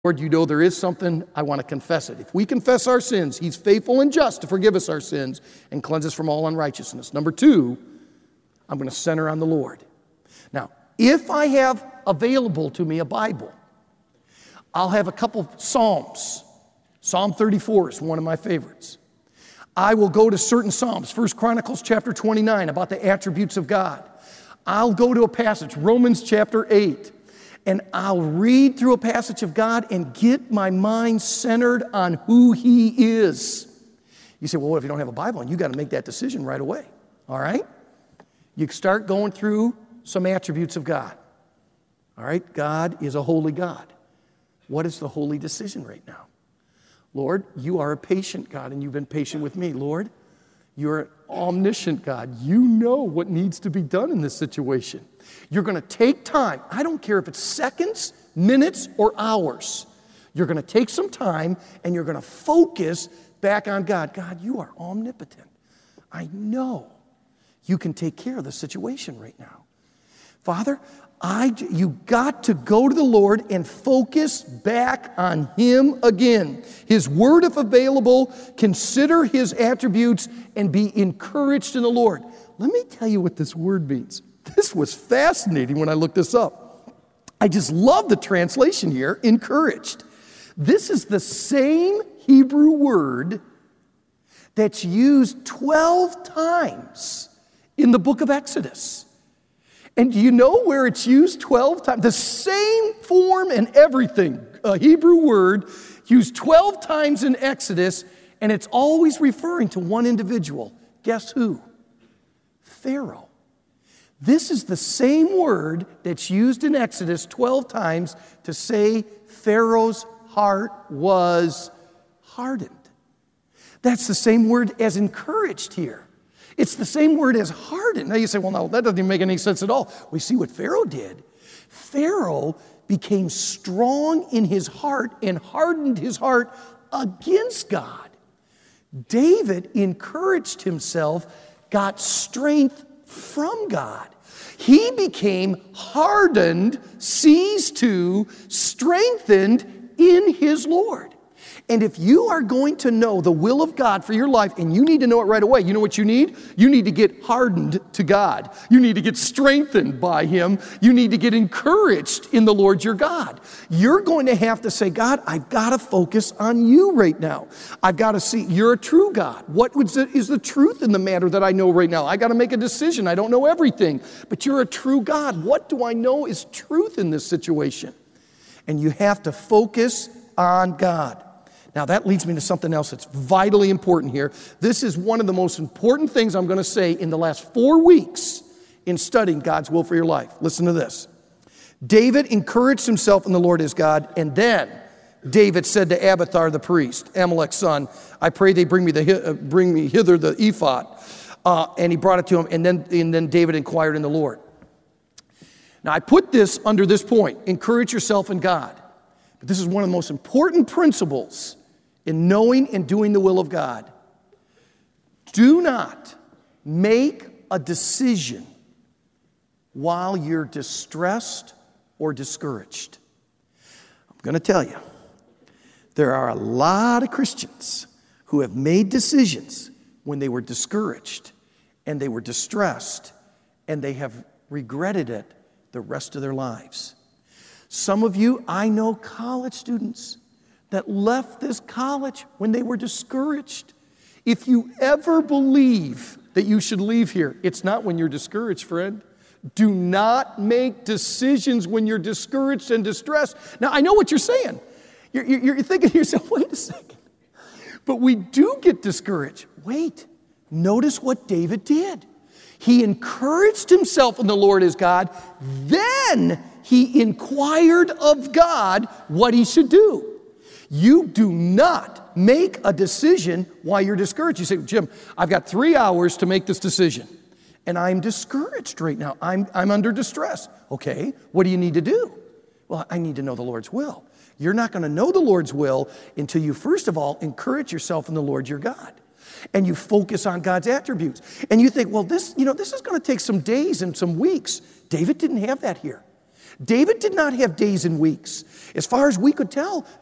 Lord, you know there is something, I want to confess it. If we confess our sins, he's faithful and just to forgive us our sins and cleanse us from all unrighteousness. Number two, I'm going to center on the Lord. Now, if I have available to me a Bible, I'll have a couple Psalms. Psalm 34 is one of my favorites. I will go to certain Psalms. 1 Chronicles chapter 29 about the attributes of God. I'll go to a passage, Romans chapter 8. And I'll read through a passage of God and get my mind centered on who he is. You say, well, what if you don't have a Bible? And you got to make that decision right away. All right? You start going through some attributes of God. All right? God is a holy God. What is the holy decision right now? Lord, you are a patient God, and you've been patient with me. Lord, you're an omniscient God. You know what needs to be done in this situation. You're going to take time. I don't care if it's seconds, minutes, or hours. You're going to take some time and you're going to focus back on God. God, you are omnipotent. I know you can take care of the situation right now. Father, you got to go to the Lord and focus back on him again. His word, if available, consider his attributes and be encouraged in the Lord. Let me tell you what this word means. This was fascinating when I looked this up. I just love the translation here, encouraged. This is the same Hebrew word that's used 12 times in the book of Exodus. And do you know where it's used 12 times? The same form and everything, a Hebrew word used 12 times in Exodus, and it's always referring to one individual. Guess who? Pharaoh. This is the same word that's used in Exodus 12 times to say Pharaoh's heart was hardened. That's the same word as encouraged here. It's the same word as hardened. Now you say, well, no, that doesn't even make any sense at all. We see what Pharaoh did. Pharaoh became strong in his heart and hardened his heart against God. David encouraged himself, got strength from God. He became hardened, seized to, strengthened in his Lord. And if you are going to know the will of God for your life, and you need to know it right away, you know what you need? You need to get hardened to God. You need to get strengthened by him. You need to get encouraged in the Lord your God. You're going to have to say, God, I've got to focus on you right now. I've got to see, you're a true God. What is the truth in the matter that I know right now? I got to make a decision. I don't know everything, but you're a true God. What do I know is truth in this situation? And you have to focus on God. Now, that leads me to something else that's vitally important here. This is one of the most important things I'm going to say in the last 4 weeks in studying God's will for your life. Listen to this. David encouraged himself in the Lord his God, and then David said to Abiathar the priest, Amalek's son, I pray they bring me hither the ephod. And he brought it to him, and then David inquired in the Lord. Now, I put this under this point, encourage yourself in God. But this is one of the most important principles in knowing and doing the will of God. Do not make a decision while you're distressed or discouraged. I'm going to tell you, there are a lot of Christians who have made decisions when they were discouraged and they were distressed and they have regretted it the rest of their lives. Some of you, I know college students that left this college when they were discouraged. If you ever believe that you should leave here, it's not when you're discouraged, friend. Do not make decisions when you're discouraged and distressed. Now, I know what you're saying. You're thinking to yourself, wait a second. But we do get discouraged. Wait, notice what David did. He encouraged himself in the Lord his God. Then he inquired of God what he should do. You do not make a decision while you're discouraged. You say, Jim, I've got 3 hours to make this decision, and I'm discouraged right now. I'm under distress. Okay, what do you need to do? Well, I need to know the Lord's will. You're not going to know the Lord's will until you, first of all, encourage yourself in the Lord your God. And you focus on God's attributes. And you think, well, this is going to take some days and some weeks. David didn't have that here. David did not have days and weeks. As far as we could tell,